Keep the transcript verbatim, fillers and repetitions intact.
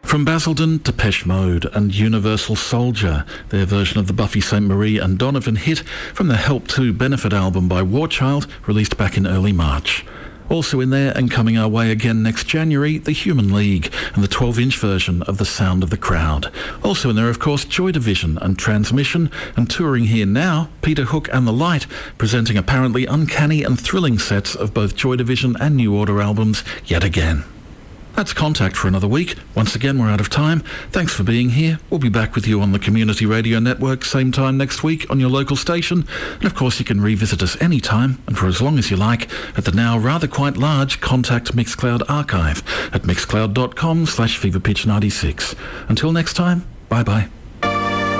From Basildon, Depeche Mode and Universal Soldier, their version of the Buffy Sainte Marie and Donovan hit from the Help to Benefit album by Warchild, released back in early March. Also in there and coming our way again next January, The Human League and the twelve-inch version of The Sound of the Crowd. Also in there, of course, Joy Division and Transmission, and touring here now, Peter Hook and The Light, presenting apparently uncanny and thrilling sets of both Joy Division and New Order albums yet again. That's Contact for another week. Once again, we're out of time. Thanks for being here. We'll be back with you on the Community Radio Network same time next week on your local station. And of course, you can revisit us anytime and for as long as you like at the now rather quite large Contact Mixcloud archive at mixcloud.com slash feverpitch96. Until next time, bye-bye.